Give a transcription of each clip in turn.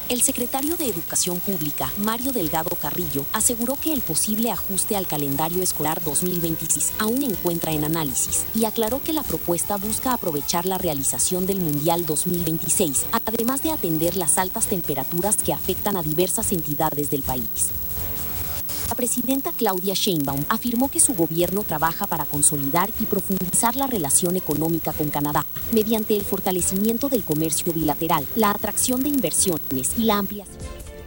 El secretario de Educación Pública, Mario Delgado Carrillo, aseguró que el posible ajuste al calendario escolar 2026 aún se encuentra en análisis y aclaró que la propuesta busca aprovechar la realización del Mundial 2026, además de atender las altas temperaturas que afectan a diversas entidades del país. La presidenta Claudia Sheinbaum afirmó que su gobierno trabaja para consolidar y profundizar la relación económica con Canadá, mediante el fortalecimiento del comercio bilateral, la atracción de inversiones y la ampliación.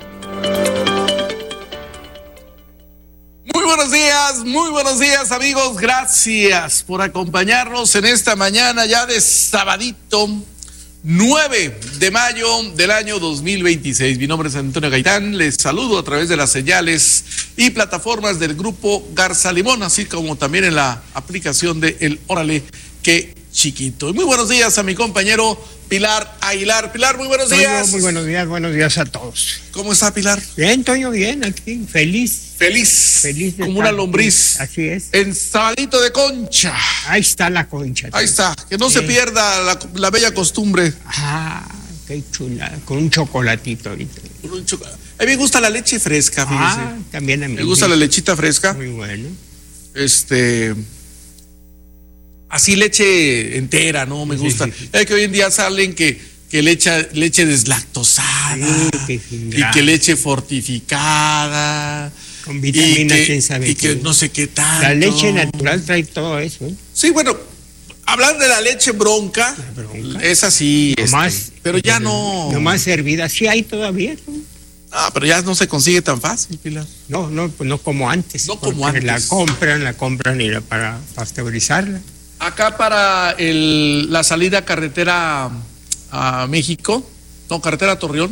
Muy buenos días amigos, gracias por acompañarnos en esta mañana ya de sabadito 9 de mayo del año 2026. Mi nombre es Antonio Gaitán, les saludo a través de las señales y plataformas del Grupo Garza Limón, así como también en la aplicación de El Órale, qué chiquito. Y muy buenos días a mi compañero Pilar Aguilar. Pilar, muy buenos días. Muy buenos días a todos. ¿Cómo está Pilar? Bien, Toño, bien, aquí, feliz como una lombriz. Así es. En sabadito de concha. Ahí está la concha. Ahí está, que no se pierda la bella costumbre. Qué chula, con un chocolatito ahorita. A mí me gusta la leche fresca, fíjese. También a mí. Me gusta la lechita fresca. Muy bueno. Así leche entera, ¿no? Me gusta. Sí. Es que hoy en día salen que leche deslactosada y que leche fortificada. Con vitaminas, quién sabe. Y que no sé qué tanto. La leche natural trae todo eso, ¿eh? Sí, bueno, hablando de la leche bronca, es así. Pero ya no. Nomás servida, sí hay todavía, ¿no? Pero ya no se consigue tan fácil, Pilar. No, pues no como antes. No como antes. La compran y para pasteurizarla. Acá para la salida carretera a México, carretera a Torreón.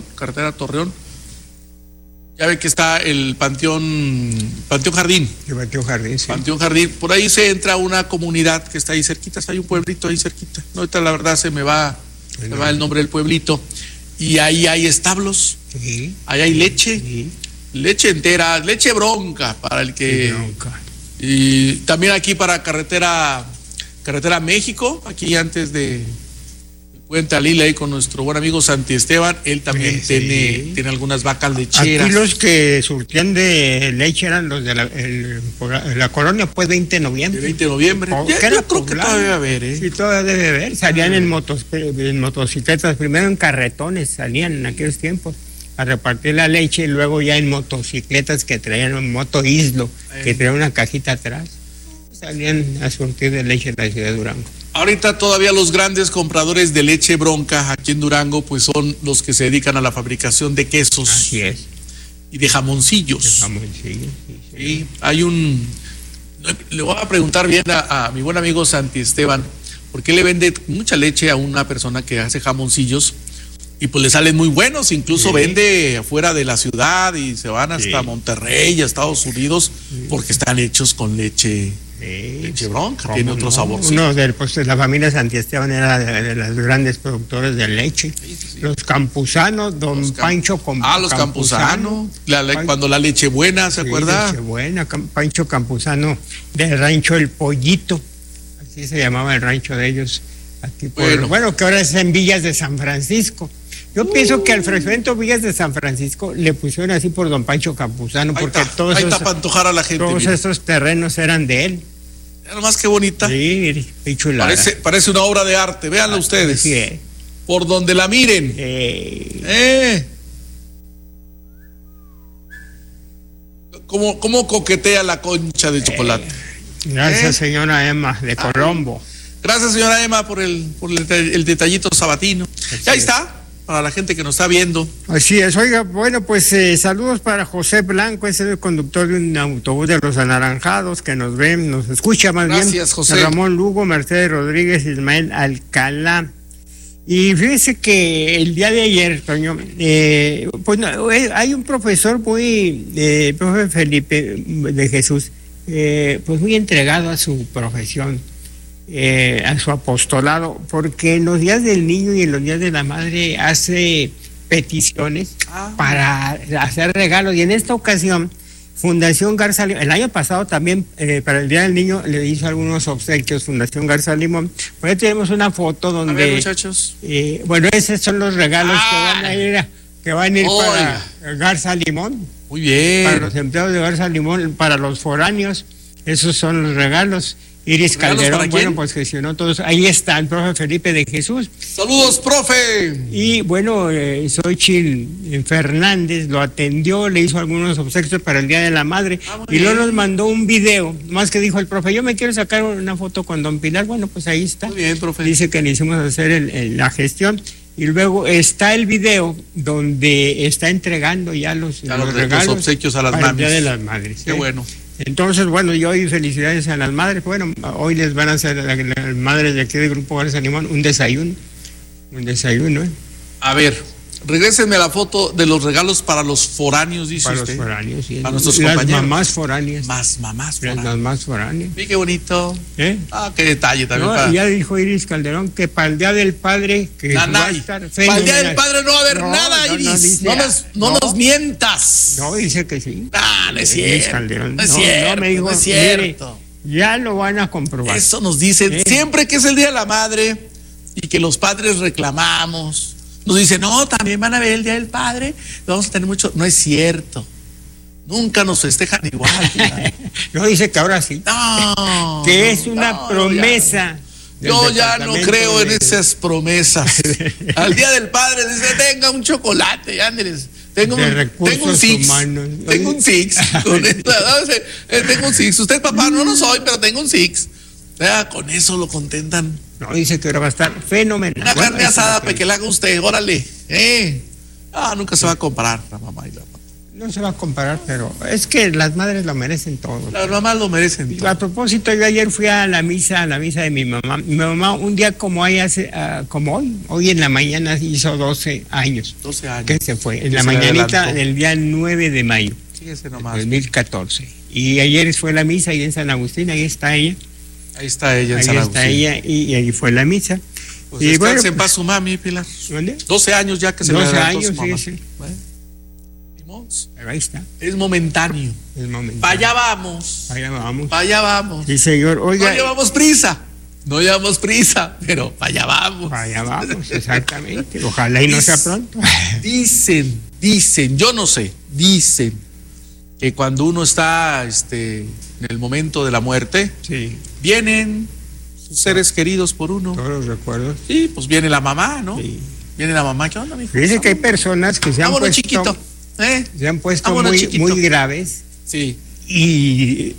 Ya ve que está el Panteón Jardín. El Panteón Jardín, sí. Panteón Jardín. Por ahí se entra una comunidad que está ahí cerquita. Hay un pueblito ahí cerquita. No, ahorita la verdad se me va el nombre del pueblito. Y ahí hay establos. Sí. Ahí hay leche. Sí. Leche entera, leche bronca para el que. Bronca. Y también aquí para carretera a México, aquí antes de Puente Alila, ahí con nuestro buen amigo Santi Esteban, él también tiene algunas vacas lecheras. Aquí los que surtían de leche eran los de la colonia, pues 20 de noviembre. 20 de noviembre. Yo creo que todavía debe haber, ¿eh? Sí, todavía debe haber. Salían en motocicletas, primero en carretones, salían en aquellos tiempos a repartir la leche y luego ya en motocicletas que traían un moto Islo, que traían una cajita atrás. Salían a surtir de leche en la ciudad de Durango. Ahorita todavía los grandes compradores de leche bronca aquí en Durango pues son los que se dedican a la fabricación de quesos. Así es. Y de jamoncillos. Sí. Le voy a preguntar bien a mi buen amigo Santi Esteban, porque le vende mucha leche a una persona que hace jamoncillos y pues le salen muy buenos, incluso vende afuera de la ciudad y se van hasta Monterrey, a Estados Unidos, porque están hechos con leche bronca, tiene otro sabor. Uno de la familia Santi Esteban era de las grandes productores de leche. Sí. Los Campusanos, Pancho Campuzano. Los Campusanos, cuando la leche buena, ¿se acuerda? Leche buena, Pancho Campuzano del rancho El Pollito, así se llamaba el rancho de ellos. Aquí bueno, que ahora es en Villas de San Francisco. Yo pienso que al Fragmento Villas de San Francisco le pusieron así por don Pancho Campuzano, porque todos esos terrenos eran de él. Nada más que bonita. Sí, chulada. Parece una obra de arte, véanla ustedes. Sí, por donde la miren. ¿Cómo coquetea la concha de chocolate? Gracias, señora Emma de Colombo. Gracias, señora Emma, por el detallito sabatino. Ya está. Para la gente que nos está viendo. Así es, oiga, bueno, pues saludos para José Blanco, es el conductor de un autobús de los Anaranjados que nos escucha más bien. Gracias, José. Ramón Lugo, Mercedes Rodríguez, Ismael Alcalá. Y fíjese que el día de ayer, Toño, hay un profesor profe Felipe de Jesús, pues muy entregado a su profesión. A su apostolado, porque en los días del niño y en los días de la madre hace peticiones para hacer regalos, y en esta ocasión Fundación Garza Limón, el año pasado también para el día del niño le hizo algunos obsequios Fundación Garza Limón. Por ahí tenemos una foto donde, a ver, muchachos, esos son los regalos que van a ir que van a ir Oiga. para Garza Limón, Muy bien. para los empleados de Garza Limón, para los foráneos. Esos son los regalos. Iris ¿Regalos Calderón, para quién? bueno, pues gestionó todos. Ahí está el profe Felipe de Jesús. Saludos, profe. Y bueno, Xochitl Fernández lo atendió, le hizo algunos obsequios para el Día de la Madre. Muy Y luego bien. nos mandó un video, más que dijo el profe, yo me quiero sacar una foto con don Pilar. Bueno, pues ahí está. Muy bien, profe. Dice que le hicimos hacer la gestión. Y luego está el video donde está entregando ya los regalos, los obsequios a las para el mamis. Día de las Madres. Qué bueno. Entonces, bueno, yo hoy felicidades a las madres. Bueno, hoy les van a hacer a las madres de aquí del Grupo Garza Limón un desayuno. Un desayuno, ¿eh? A ver, regrésenme a la foto de los regalos para los foráneos, dice Para usted. los foráneos, sí. Para nuestros las compañeros. mamás foráneas. Más mamás Las foráneos. mamás foráneas. Sí, qué bonito. ¿Eh? Ah, qué detalle también. No, para... ya dijo Iris Calderón que para el Día del Padre que va a Nanay. estar Para el Día del fenomenal. Padre no va a haber No, nada, no, no Iris. dice- no no. nos mientas. No, dice que sí. Ah, no es Iris cierto. Calderón. No es cierto. me dijo, no es mire, cierto. ya lo van a comprobar. Eso nos dicen ¿Eh? siempre que es el Día de la Madre y que los padres reclamamos. Nos dicen, no, también van a ver el Día del Padre. Vamos a tener mucho. No es cierto. Nunca nos festejan igual. Pilar. No, dice que ahora sí. No. Que es una no, promesa. del Yo ya no departamento creo en de- esas promesas. Al Día del Padre dice, tenga un chocolate, Ángeles. Tengo De un recursos six. humanos. Tengo un six. Tengo un six. Usted, papá, no lo soy, pero tengo un six. Ya, con eso lo contentan. No, dice que ahora va a estar fenomenal. Una Bueno, carne eso es asada lo que- para que la haga usted, órale. Nunca se va a comparar la mamá y la papá. No se va a comparar, pero es que las madres lo merecen todo. Las mamás lo merecen. A propósito, yo ayer fui a la misa de mi mamá. Mi mamá un día como hoy en la mañana hizo 12 años 12 años. que se fue, en la Se mañanita adelantó. del día 9 de mayo Fíjese de nomás. 2014. Y ayer fue la misa ahí en San Agustín, ahí está ella. Ahí está ella en Ahí San está Agustín. ella y ahí fue la misa. Pues y descanse bueno, en paz su mami, Pilar. ¿dónde? 12 años ya que se 12 le adelantó años, su mamá. sí. Bueno, ni modos. Pero ahí está, Es momentáneo. el momento. Para allá vamos. Allá vamos. Para allá vamos. Sí, señor. No Oiga, llevamos prisa. No llevamos prisa, pero para allá vamos. allá vamos, exactamente. Ojalá y no sea pronto. Dicen, yo no sé, dicen que cuando uno está en el momento de la muerte, Sí, vienen sus seres queridos por uno. todos los recuerdos. Sí, pues viene la mamá, ¿no? Sí. Viene la mamá, ¿qué onda, mijo? Fíjese que hay personas que se han Vámonos, puesto, chiquito. se han puesto Vámonos, muy, chiquito. muy graves Sí. y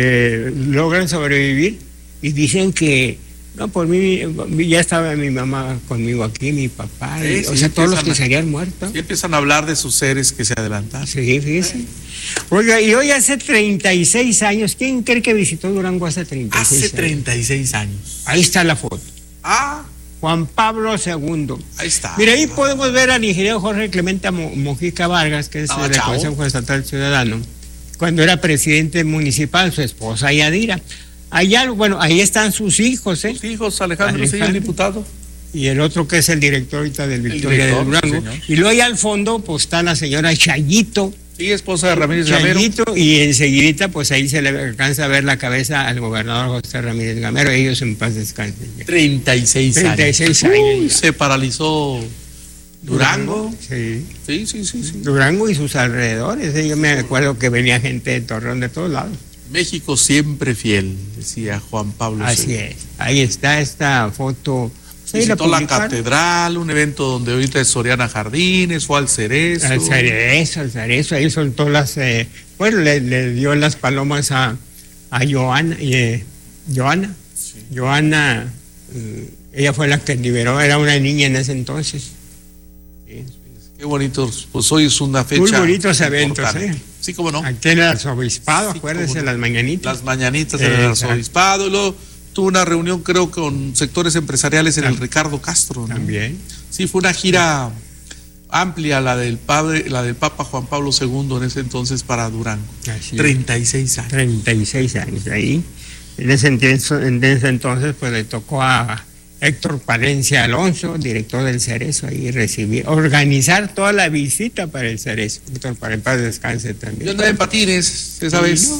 logran sobrevivir y dicen que no, por mí ya estaba mi mamá conmigo aquí, mi papá, Sí, o sí, sea, todos los empiezan que a- se habían muerto. Y empiezan a hablar de sus seres que se adelantaron. Sí, fíjese. Oiga, y hoy hace 36 años, ¿quién cree que visitó Durango hace 36 Hace años? 36 años. Ahí está la foto. Ah, Juan Pablo II. ahí está. Mira, ahí podemos ver al ingeniero Jorge Clemente Mojica Vargas, que es Ah, del chao. Consejo Estatal Ciudadano, cuando era presidente municipal, su esposa Yadira. Allá, bueno, ahí están sus hijos, ¿eh? Sus hijos, Alejandro, sí, el Alejandro. diputado. Y el otro que es el director ahorita del Victoria director, de Durango. sí, señor. Y luego ahí al fondo, pues está la señora Chayito. Sí, esposa de Ramírez Gamero. Chayito, y enseguidita, pues ahí se le alcanza a ver la cabeza al gobernador José Ramírez Gamero. Ellos en paz descansen. 36 años. 36 años. Uy, se paralizó Durango. Sí. Sí, sí, sí, sí. Durango y sus alrededores. Yo me acuerdo que venía gente de Torreón de todos lados. México siempre fiel, decía Juan Pablo Así II. es. Ahí está esta foto. Sí, Visitó la publicaron. catedral, un evento donde ahorita es Soriana Jardines, fue al Cerezo. Al Cerezo, ahí soltó las. Bueno, le dio las palomas a Joana. Joana. Sí. Joana, ella fue la que liberó, era una niña en ese entonces. Sí. Qué bonitos, pues hoy es una fecha. Muy bonitos eventos, importante. Sí, cómo no. Aquí en el arzobispado, Sí, acuérdese, cómo no. las mañanitas. Las mañanitas en el Exacto. arzobispado, y luego tuvo una reunión, creo, con sectores empresariales en el Ricardo Castro, ¿no? También. Sí, fue una gira amplia la del Papa Juan Pablo II en ese entonces para Durango. Así es. 36 años. 36 años ahí. En ese entonces, pues le tocó a Héctor Palencia Alonso, director del Cerezo, ahí organizar toda la visita para el Cerezo. Héctor, para en paz descanse Yo también. andaba en patines esa vez.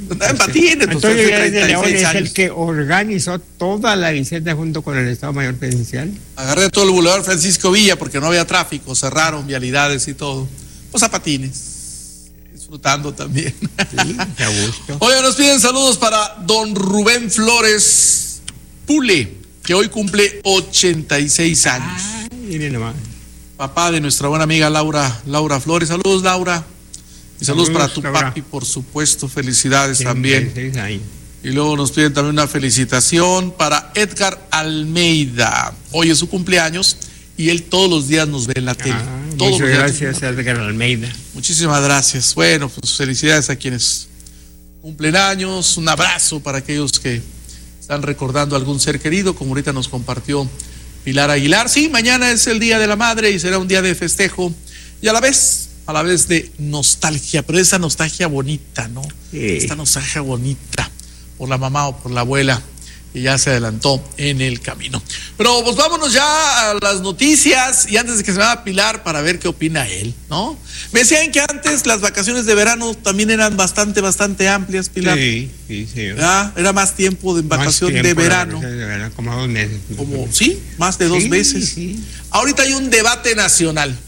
Andaba en patines. Antonio Aguilar de León es el que organizó toda la visita junto con el Estado Mayor Presidencial. Agarré todo el Boulevard Francisco Villa porque no había tráfico, cerraron vialidades y todo. Pues a patines, disfrutando también. Sí, a gusto. Oye, nos piden saludos para don Rubén Flores Pule, que hoy cumple 86 años. Ay, miren nomás. Papá de nuestra buena amiga Laura Flores. Saludos, Laura. Y saludos para tu Laura. papi, por supuesto. Felicidades también. 86 años. Y luego nos piden también una felicitación para Edgar Almeida. Hoy es su cumpleaños y él todos los días nos ve en la tele. Todos Muchas los días. gracias, Edgar Almeida. Muchísimas gracias. Bueno, pues felicidades a quienes cumplen años. Un abrazo para aquellos que están recordando a algún ser querido, como ahorita nos compartió Pilar Aguilar. Sí, mañana es el Día de la Madre y será un día de festejo y a la vez de nostalgia, pero esa nostalgia bonita, ¿no? Sí. Esta nostalgia bonita por la mamá o por la abuela que ya se adelantó en el camino. Pero pues vámonos ya a las noticias y antes de que se me vaya Pilar para ver qué opina él, ¿no? Me decían que antes las vacaciones de verano también eran bastante amplias, Pilar. Sí. ¿Ah? Era más tiempo de vacación de verano. Como 2 meses. Como, sí, más de 2 meses. Sí. Ahorita hay un debate nacional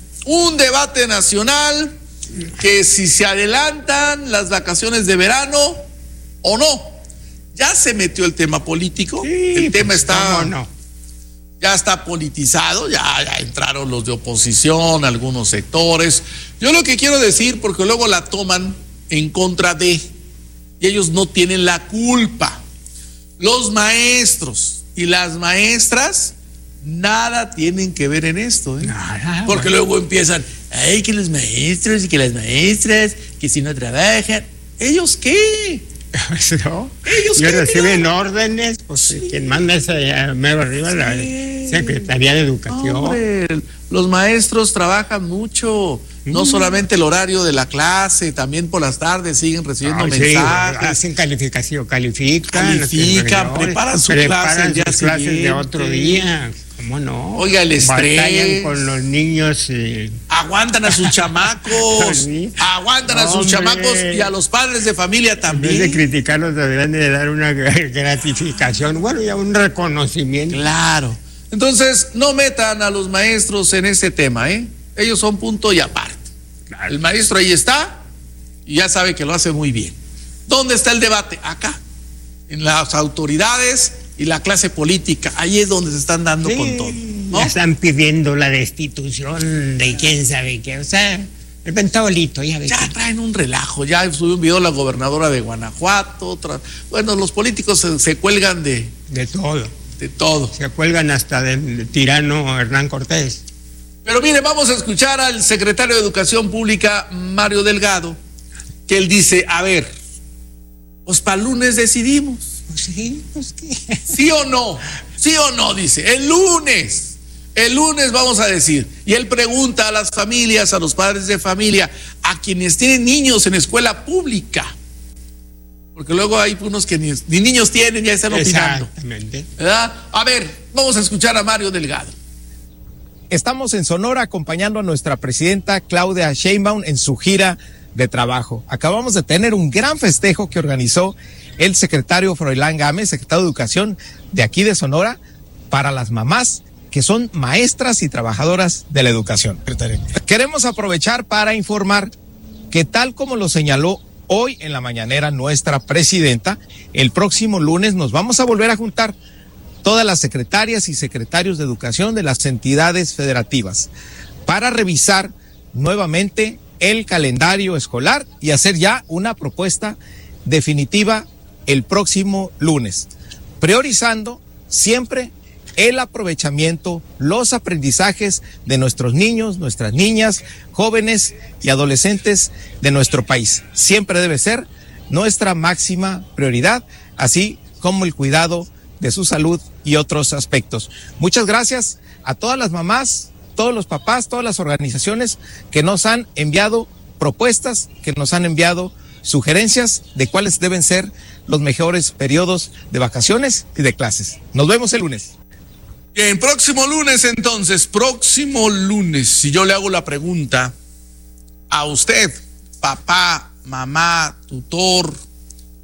que si se adelantan las vacaciones de verano o no. Ya se metió el tema político, Sí, el tema pues, está, ¿cómo no? ya está politizado, ya entraron los de oposición, algunos sectores. Yo lo que quiero decir, porque luego la toman en contra de, y ellos no tienen la culpa. Los maestros y las maestras nada tienen que ver en esto, ¿eh? Nada, Porque bueno. luego empiezan, ay, que los maestros y que las maestras, que si no trabajan, ¿ellos qué? ¿No? Ellos Y qué, reciben mira. órdenes, pues quien manda es allá mero arriba, la Secretaría de Educación. Hombre, los maestros trabajan mucho, no solamente el horario de la clase, también por las tardes siguen recibiendo Sí, mensajes. hacen calificación, califican, Preparan su clase el día sus clases de siguiente. otro día. ¿Cómo no? Oiga, el estrés. Batallan con los niños. Aguantan a sus chamacos, Sí. aguantan a sus Hombre. chamacos y a los padres de familia En vez de también. criticarlos, deberían de dar una gratificación, bueno, ya un reconocimiento. Claro. Entonces, no metan a los maestros en ese tema, ¿eh? Ellos son punto y aparte. Claro. El maestro ahí está y ya sabe que lo hace muy bien. ¿Dónde está el debate? Acá, en las autoridades y la clase política. Ahí es donde se están dando con todo, ¿no? Ya están pidiendo la destitución de quién sabe qué. O sea, el pentolito, ya ves. Ya traen un relajo. Ya subió un video la gobernadora de Guanajuato. Bueno, los políticos se cuelgan de todo. todo. Se cuelgan hasta del tirano Hernán Cortés. Pero mire, vamos a escuchar al secretario de Educación Pública, Mario Delgado, que él dice, a ver, pues para el lunes decidimos. Pues sí, pues qué. ¿Sí o no? ¿Sí o no? Dice, el lunes vamos a decir. Y él pregunta a las familias, a los padres de familia, a quienes tienen niños en escuela pública. Porque luego hay unos que ni niños tienen, ya están opinando. Exactamente. ¿Verdad? A ver, vamos a escuchar a Mario Delgado. Estamos en Sonora acompañando a nuestra presidenta Claudia Sheinbaum en su gira de trabajo. Acabamos de tener un gran festejo que organizó el secretario Froilán Gámez, secretario de Educación de aquí de Sonora, para las mamás que son maestras y trabajadoras de la educación. Queremos aprovechar para informar que tal como lo señaló hoy en la mañanera nuestra presidenta, el próximo lunes nos vamos a volver a juntar todas las secretarias y secretarios de educación de las entidades federativas para revisar nuevamente el calendario escolar y hacer ya una propuesta definitiva el próximo lunes, priorizando siempre el aprovechamiento, los aprendizajes de nuestros niños, nuestras niñas, jóvenes y adolescentes de nuestro país. Siempre debe ser nuestra máxima prioridad, así como el cuidado de su salud y otros aspectos. Muchas gracias a todas las mamás, todos los papás, todas las organizaciones que nos han enviado propuestas, que nos han enviado sugerencias de cuáles deben ser los mejores periodos de vacaciones y de clases. Nos vemos el lunes. Bien, próximo lunes entonces, próximo lunes, si yo le hago la pregunta a usted, papá, mamá, tutor,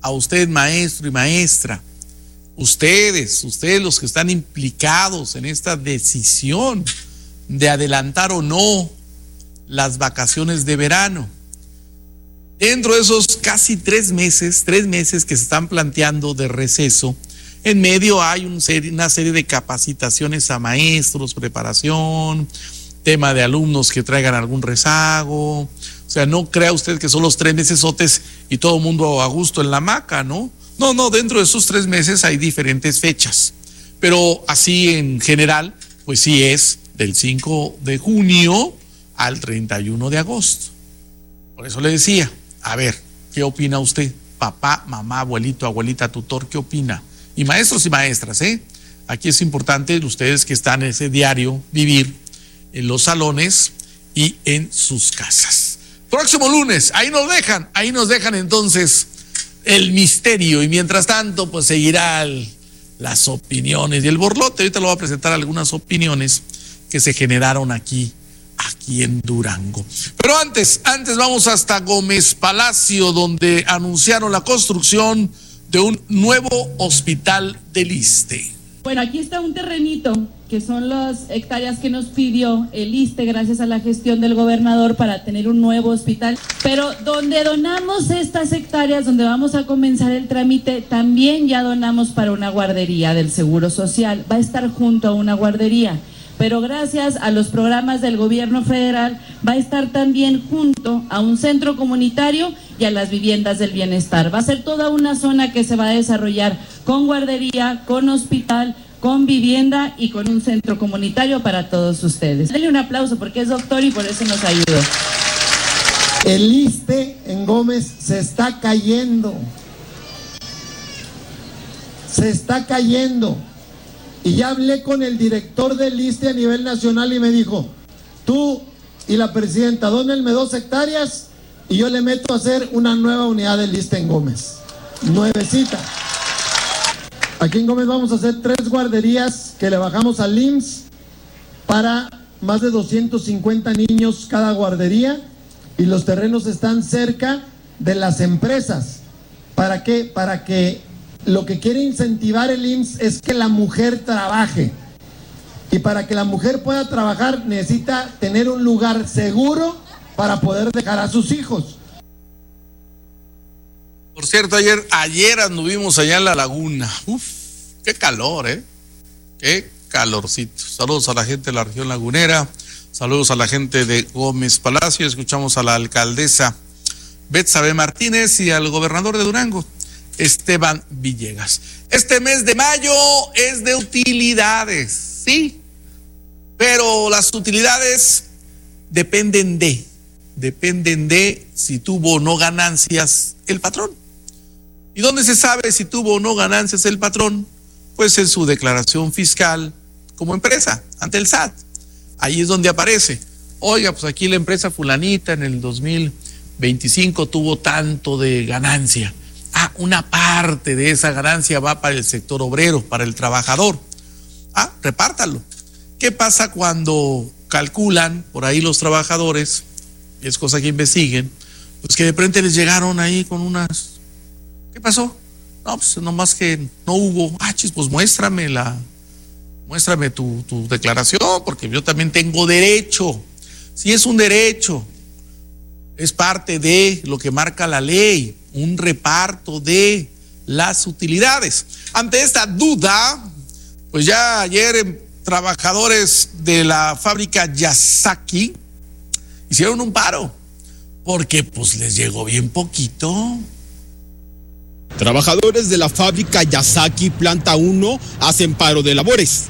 a usted, maestro y maestra, ustedes los que están implicados en esta decisión de adelantar o no las vacaciones de verano. Dentro de esos casi 3 meses que se están planteando de receso, en medio hay una serie de capacitaciones a maestros, preparación, tema de alumnos que traigan algún rezago. O sea, no crea usted que son los 3 mesesotes y todo el mundo a gusto en la hamaca, ¿no? No, dentro de esos 3 meses hay diferentes fechas. Pero así en general, pues sí es del 5 de junio al 31 de agosto. Por eso le decía, a ver, ¿qué opina usted? Papá, mamá, abuelito, abuelita, tutor, ¿qué opina? Y maestros y maestras, aquí es importante ustedes que están en ese diario vivir en los salones y en sus casas. Próximo lunes, ahí nos dejan entonces el misterio, y mientras tanto pues seguirá las opiniones y el borlote. Ahorita lo voy a presentar algunas opiniones que se generaron aquí en Durango. Pero antes vamos hasta Gómez Palacio, donde anunciaron la construcción de un nuevo hospital del ISSSTE. Bueno, aquí está un terrenito que son las hectáreas que nos pidió el ISSSTE gracias a la gestión del gobernador para tener un nuevo hospital. Pero donde donamos estas hectáreas, donde vamos a comenzar el trámite, también ya donamos para una guardería del Seguro Social. Va a estar junto a una guardería, pero gracias a los programas del gobierno federal va a estar también junto a un centro comunitario y a las viviendas del bienestar. Va a ser toda una zona que se va a desarrollar con guardería, con hospital, con vivienda y con un centro comunitario para todos ustedes. Denle un aplauso porque es doctor y por eso nos ayudó. El ISSSTE en Gómez se está cayendo. Se está cayendo. Y ya hablé con el director del ISSSTE a nivel nacional y me dijo, tú y la presidenta, dónenme 2 hectáreas y yo le meto a hacer una nueva unidad del ISSSTE en Gómez. Nuevecita. Aquí en Gómez vamos a hacer 3 guarderías que le bajamos al IMSS para más de 250 niños cada guardería, y los terrenos están cerca de las empresas. ¿Para qué? Para que lo que quiere incentivar el IMSS es que la mujer trabaje. Y para que la mujer pueda trabajar necesita tener un lugar seguro para poder dejar a sus hijos. Por cierto, ayer anduvimos allá en la laguna. Uf, qué calor, qué calorcito. Saludos a la gente de la región lagunera, saludos a la gente de Gómez Palacio. Escuchamos a la alcaldesa Betsabe Martínez y al gobernador de Durango, Esteban Villegas. Este mes de mayo es de utilidades, sí, pero las utilidades dependen de si tuvo o no ganancias el patrón. ¿Y dónde se sabe si tuvo o no ganancias el patrón? Pues en su declaración fiscal como empresa ante el SAT. Ahí es donde aparece. Oiga, pues aquí la empresa fulanita en el 2025 tuvo tanto de ganancia. Una parte de esa ganancia va para el sector obrero, para el trabajador. Repártalo. ¿Qué pasa cuando calculan por ahí los trabajadores? Y es cosa que investiguen, pues que de repente les llegaron ahí con unas... ¿Qué pasó? No, pues nomás que no hubo. Pues muéstrame tu declaración, porque yo también tengo derecho. Si es un derecho, es parte de lo que marca la ley, un reparto de las utilidades. Ante esta duda, pues ya ayer trabajadores de la fábrica Yazaki hicieron un paro, porque pues les llegó bien poquito. Trabajadores de la fábrica Yazaki Planta 1 hacen paro de labores.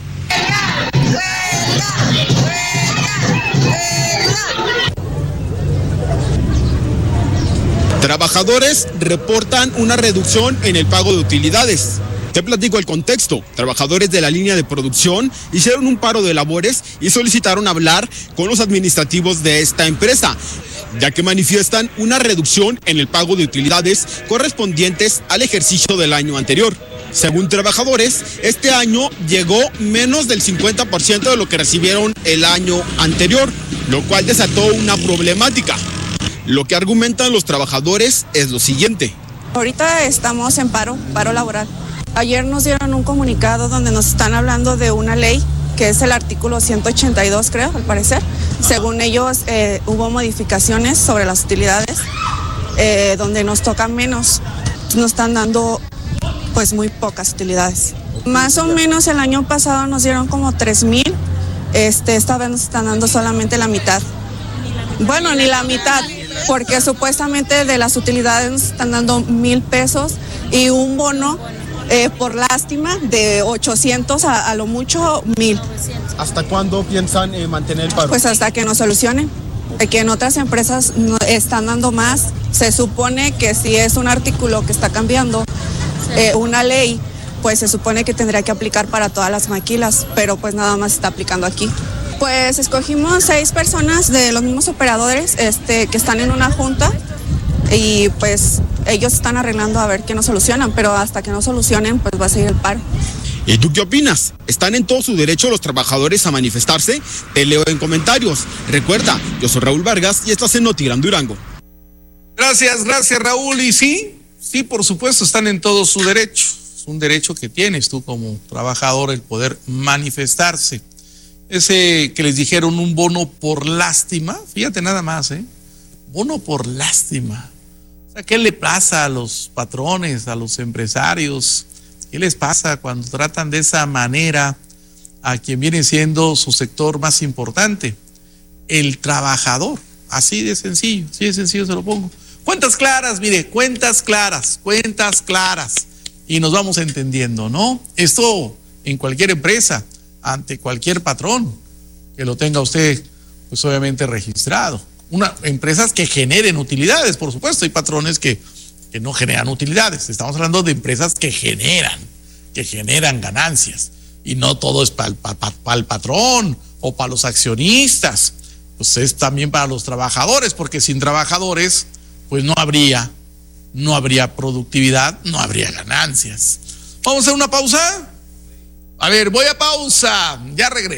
Trabajadores reportan una reducción en el pago de utilidades. Te platico el contexto. Trabajadores de la línea de producción hicieron un paro de labores y solicitaron hablar con los administrativos de esta empresa, ya que manifiestan una reducción en el pago de utilidades correspondientes al ejercicio del año anterior. Según trabajadores, este año llegó menos del 50% de lo que recibieron el año anterior, lo cual desató una problemática. Lo que argumentan los trabajadores es lo siguiente. Ahorita estamos en paro laboral. Ayer nos dieron un comunicado donde nos están hablando de una ley, que es el artículo 182, creo, al parecer. Según ellos, hubo modificaciones sobre las utilidades, donde nos tocan menos. Nos están dando, pues, muy pocas utilidades. Más o menos el año pasado nos dieron como 3,000. Esta vez nos están dando solamente la mitad. Bueno, ni la mitad, porque supuestamente de las utilidades nos están dando 1,000 pesos y un bono por lástima de 800 a lo mucho 1,000. ¿Hasta cuándo piensan mantener el paro? Pues hasta que nos solucionen. Que en otras empresas están dando más. Se supone que si es un artículo que está cambiando una ley, pues se supone que tendría que aplicar para todas las maquilas, pero pues nada más está aplicando aquí. Pues escogimos 6 personas de los mismos operadores que están en una junta y pues ellos están arreglando a ver qué nos solucionan, pero hasta que no solucionen pues va a seguir el paro. ¿Y tú qué opinas? ¿Están en todo su derecho los trabajadores a manifestarse? Te leo en comentarios. Recuerda, yo soy Raúl Vargas y estás en Notigrán Durango. Gracias Raúl. Y sí, por supuesto, están en todo su derecho. Es un derecho que tienes tú como trabajador, el poder manifestarse. Ese que les dijeron un bono por lástima, fíjate nada más, bono por lástima. O sea, ¿qué le pasa a los patrones, a los empresarios? ¿Qué les pasa cuando tratan de esa manera a quien viene siendo su sector más importante? El trabajador. Así de sencillo se lo pongo. Cuentas claras, mire, cuentas claras. Y nos vamos entendiendo, ¿no? Esto en cualquier empresa, ante cualquier patrón que lo tenga usted, pues obviamente registrado. Empresas que generen utilidades, por supuesto. Hay patrones que no generan utilidades. Estamos hablando de empresas que generan ganancias. Y no todo es para el patrón o para los accionistas. Pues es también para los trabajadores, porque sin trabajadores, pues no habría productividad, no habría ganancias. Vamos a hacer una pausa. A ver, voy a pausa. Ya regreso.